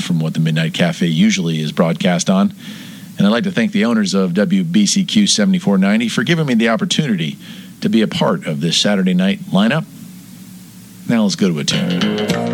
from what the Midnight Cafe usually is broadcast on. And I'd like to thank the owners of WBCQ 7490 for giving me the opportunity to be a part of this Saturday night lineup. Now let's go to a tune.